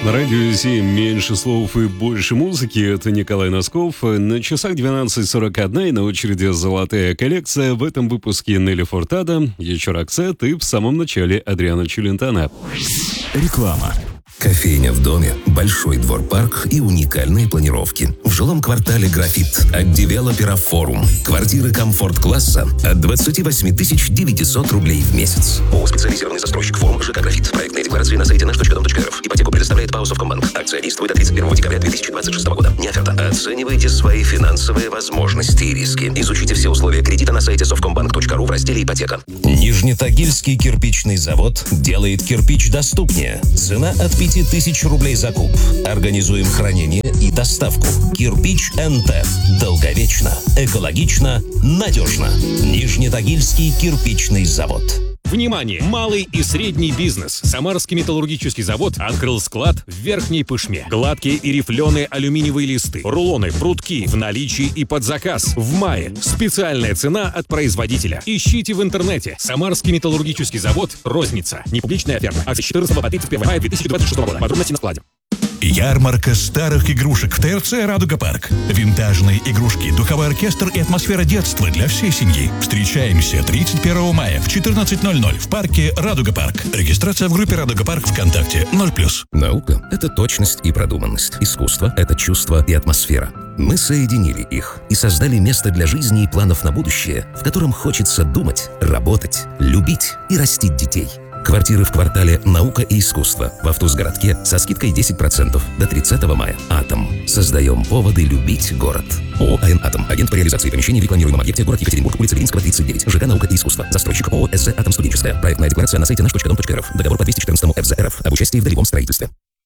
На радио 7 меньше слов и больше музыки. Это Николай Носков. На часах 12:41 и на очереди золотая коллекция. В этом выпуске Нелли Фуртадо, еще Роксет и в самом начале Адриано Челентано. Реклама. Кофейня в доме, большой двор-парк и уникальные планировки. В жилом квартале «Графит» от девелопера «Форум». Квартиры комфорт-класса от 28 900 рублей в месяц. ООО «Специализированный застройщик «Форум» ЖК «Графит». Проектные декларации на сайте nash.dom.rf. Ипотеку предоставляет ПАО «Совкомбанк». Акция действует от 31 декабря 2026 года. Не оферта. Оценивайте свои финансовые возможности и риски. Изучите все условия кредита на сайте совкомбанк.ру в разделе «Ипотека». Нижнетагильский кирпичный завод делает кирпич доступнее. Цена от 5000 рублей за куб. Организуем хранение и доставку. Кирпич НТ. Долговечно, экологично, надежно. Нижнетагильский кирпичный завод. Внимание! Малый и средний бизнес. Самарский металлургический завод открыл склад в Верхней Пышме. Гладкие и рифленые алюминиевые листы, рулоны, прутки в наличии и под заказ. В мае. Специальная цена от производителя. Ищите в интернете. Самарский металлургический завод. Розница. Непубличная оферта. Акция 14 по 31 мая 2026 года. Подробности на складе. Ярмарка старых игрушек в ТРЦ «Радуга Парк». Винтажные игрушки, духовой оркестр и атмосфера детства для всей семьи. Встречаемся 31 мая в 14:00 в парке «Радуга Парк». Регистрация в группе «Радуга Парк» ВКонтакте 0+. Наука — это точность и продуманность. Искусство — это чувство и атмосфера. Мы соединили их и создали место для жизни и планов на будущее, в котором хочется думать, работать, любить и растить детей. Квартиры в квартале «Наука и искусство» в Автузгородке со скидкой 10% до 30 мая. «Атом». Создаем поводы любить город. ООО «АН Атом». Агент по реализации помещений в рекламируемом объекте город Екатеринбург, улица Ленинского, 39. ЖК «Наука и искусство». Застройщик ООО «СЗ Атом Студенческая». Проектная декларация на сайте nash.dom.rf. Договор по 214 ФЗ РФ. Об участии в долевом строительстве.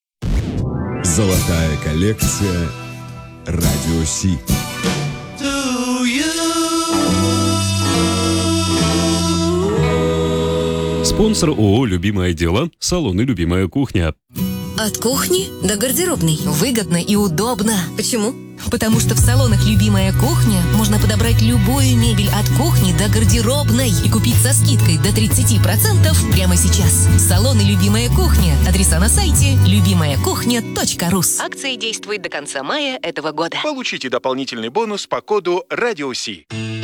Золотая коллекция Радио Си. Спонсор ООО «Любимое дело», салоны «Любимая кухня». От кухни до гардеробной. Выгодно и удобно. Почему? Потому что в салонах «Любимая кухня» можно подобрать любую мебель от кухни до гардеробной и купить со скидкой до 30% прямо сейчас. Салоны «Любимая кухня». Адреса на сайте любимаякухня.рус. Акция действует до конца мая этого года. Получите дополнительный бонус по коду «Радио Си».